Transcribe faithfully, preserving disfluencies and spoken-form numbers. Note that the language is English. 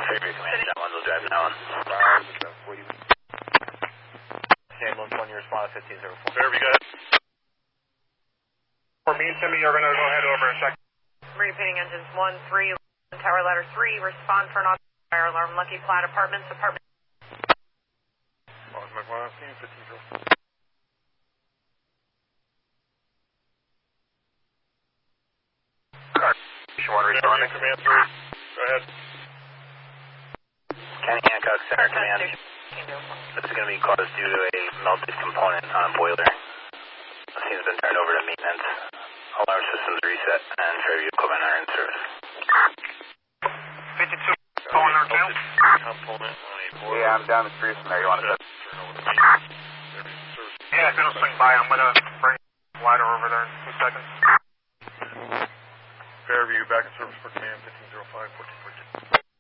Fairview Command, that one's will drive now on. Ambulance one, you respond to fifteen oh four. Fairview, go ahead. For me and Timmy, you're going to go ahead over in a second. Repeating engines one, three, tower ladder three, respond for an automatic fire alarm, Lucky Flat Apartments, apartment. fifteen oh four. One responding. Command three, go ahead. County Hancock Center Command. This is going to be caused due to a melted component on a boiler. The scene's been turned over to maintenance. Alarm systems reset and Fairview equipment are in service. fifty-two, going there too? Component on a boiler. Yeah, I'm down the street from there. You want to Turn over to maintenance. Fairview's in service. Yeah, if it'll swing by, I'm going to bring the ladder over there in two seconds. Fairview back in service for command fifteen oh five, fourteen fourteen.